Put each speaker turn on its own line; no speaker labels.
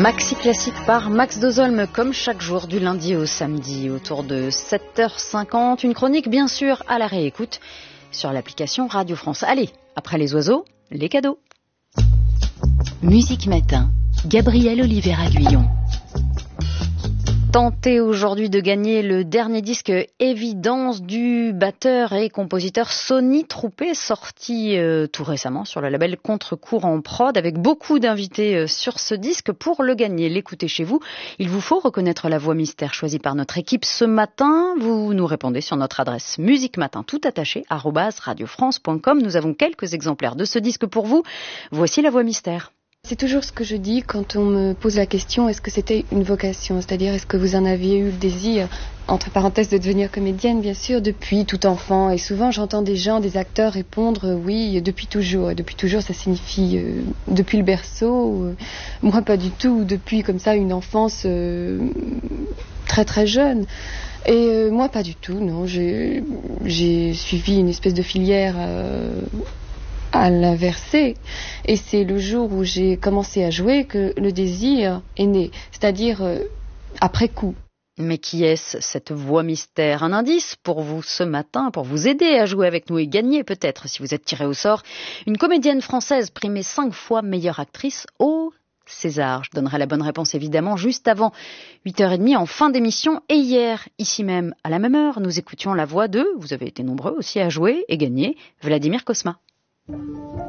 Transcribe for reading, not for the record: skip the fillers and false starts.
Maxi classique par Max Dozolme, comme chaque jour du lundi au samedi, autour de 7h50. Une chronique bien sûr à la réécoute sur l'application Radio France. Allez, après les oiseaux, les cadeaux.
Musique Matin, Gabriel Oliveira-Guyon.
Tentez aujourd'hui de gagner le dernier disque Évidence du batteur et compositeur Sonny Troupé, sorti tout récemment sur le label Contre-Courant Prod, avec beaucoup d'invités sur ce disque. Pour le gagner, l'écouter chez vous, il vous faut reconnaître la voix mystère choisie par notre équipe ce matin. Vous nous répondez sur notre adresse musiquematin tout attaché @radiofrance.com. Nous avons quelques exemplaires de ce disque pour vous. Voici la voix mystère.
C'est toujours ce que je dis quand on me pose la question, est-ce que c'était une vocation ? C'est-à-dire, est-ce que vous en aviez eu le désir, entre parenthèses, de devenir comédienne, bien sûr, depuis tout enfant. Et souvent, j'entends des gens, des acteurs répondre, oui, depuis toujours. Et depuis toujours, ça signifie depuis le berceau. Moi, pas du tout. Depuis, comme ça, une enfance très très jeune. Et moi, pas du tout, non. J'ai suivi une espèce de filière à l'inversé, et c'est le jour où j'ai commencé à jouer que le désir est né, c'est-à-dire après coup.
Mais qui est-ce, cette voix mystère ? Un indice pour vous ce matin, pour vous aider à jouer avec nous et gagner peut-être, si vous êtes tiré au sort, une comédienne française primée 5 fois meilleure actrice au César. Je donnerai la bonne réponse évidemment juste avant 8h30 en fin d'émission. Et hier, ici même, à la même heure, nous écoutions la voix de, vous avez été nombreux aussi à jouer et gagner, Vladimir Cosma.